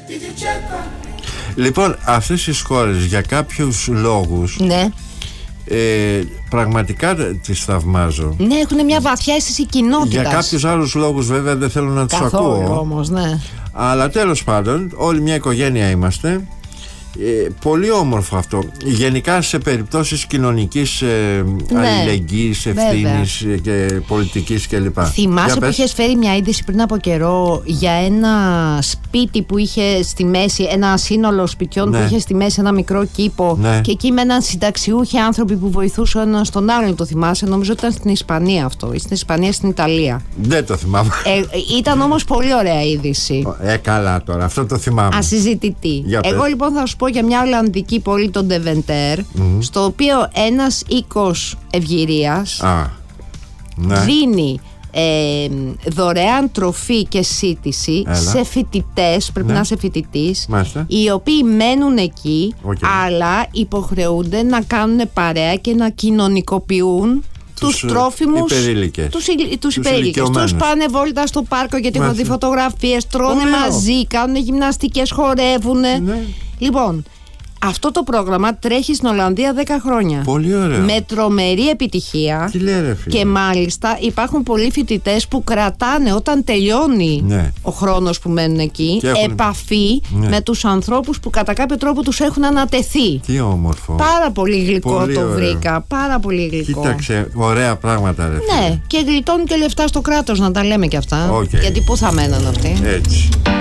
Λοιπόν, αυτές οι χώρες για κάποιους λόγους, Ναι. Πραγματικά τις θαυμάζω. Ναι, έχουν μια βαθιά αίσθηση κοινότητας. Για κάποιους άλλους λόγους βέβαια δεν θέλω να τους ακούω όμως, ναι. Αλλά τέλος πάντων όλοι μια οικογένεια είμαστε. Πολύ όμορφο αυτό. Γενικά σε περιπτώσεις κοινωνικής αλληλεγγύης, ευθύνης και πολιτικής κλπ. Θυμάσαι που είχες φέρει μια είδηση πριν από καιρό για ένα σπίτι που είχε στη μέση, ένα σύνολο σπιτιών που είχε στη μέση ένα μικρό κήπο, και εκεί με έναν συνταξιούχοι άνθρωποι που βοηθούσαν ένας τον άλλον, το θυμάσαι? Νομίζω ότι ήταν στην Ισπανία αυτό, ή στην Ισπανία, στην Ιταλία. Δεν το θυμάμαι. Ήταν όμως πολύ ωραία είδηση. Καλά τώρα, αυτό το θυμάμαι. Ασυζητητή. Εγώ λοιπόν θα σου πω για μια Ολλανδική πόλη, τον Ντεβεντέρ, στο οποίο ένας οίκος ευγυρίας δίνει δωρεάν τροφή και σύτηση σε φοιτητές, πρέπει να είσαι φοιτητής, οι οποίοι μένουν εκεί, αλλά υποχρεούνται να κάνουν παρέα και να κοινωνικοποιούν τους τρόφιμους, τους υπερήλικες. Τους πάνε βόλτα στο πάρκο γιατί έχουν δει φωτογραφίες, τρώνε μαζί, κάνουν γυμναστικές, χορεύουν. Λοιπόν, αυτό το πρόγραμμα τρέχει στην Ολλανδία 10 χρόνια. Πολύ ωραίο. Με τρομερή επιτυχία. Τι λέει, ρε φίλε. Και μάλιστα υπάρχουν πολλοί φοιτητές που κρατάνε όταν τελειώνει ο χρόνος που μένουν εκεί επαφή με τους ανθρώπους που κατά κάποιο τρόπο τους έχουν ανατεθεί. Τι όμορφο. Πάρα πολύ γλυκό το βρήκα. Πάρα πολύ γλυκό. Κοίταξε, ωραία πράγματα, ρε φίλε. Ναι, και γλιτώνουν και λεφτά στο κράτος, να τα λέμε και αυτά. Γιατί πού θα μέναν αυτοί. Έτσι.